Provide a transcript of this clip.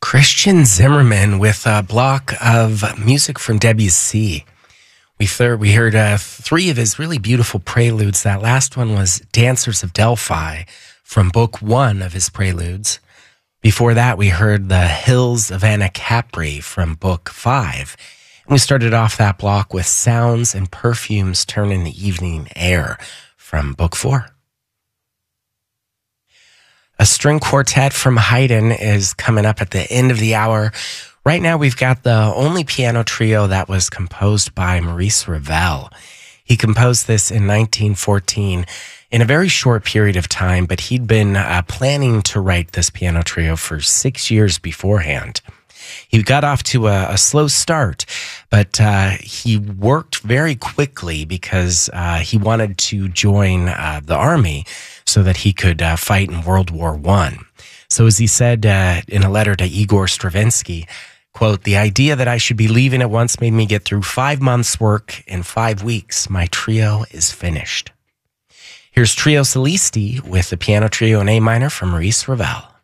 Christian Zimmerman with a block of music from Debussy. We heard three of his really beautiful preludes. That last one was Dancers of Delphi from Book 1 of his preludes. Before that, we heard The Hills of Anacapri from Book 5. And we started off that block with Sounds and Perfumes Turn in the Evening Air from Book 4. A string quartet from Haydn is coming up at the end of the hour. Right now, we've got the only piano trio that was composed by Maurice Ravel. He composed this in 1914 in a very short period of time, but he'd been planning to write this piano trio for 6 years beforehand. He got off to a slow start, but he worked very quickly because he wanted to join the army so that he could fight in World War I. So as he said in a letter to Igor Stravinsky, quote, "The idea that I should be leaving at once made me get through 5 months' work in 5 weeks. My trio is finished." Here's Trio Solisti with the piano trio in A minor from Maurice Ravel.